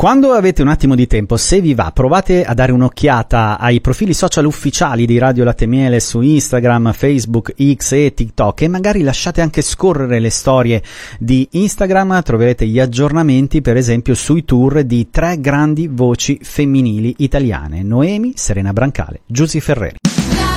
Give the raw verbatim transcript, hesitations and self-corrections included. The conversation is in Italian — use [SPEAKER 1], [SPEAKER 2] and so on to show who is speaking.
[SPEAKER 1] Quando avete un attimo di tempo, se vi va, provate a dare un'occhiata ai profili social ufficiali di Radio Latte e Miele su Instagram, Facebook, X e TikTok, e magari lasciate anche scorrere le storie di Instagram. Troverete gli aggiornamenti, per esempio, sui tour di tre grandi voci femminili italiane: Noemi, Serena Brancale, Giusy Ferreri.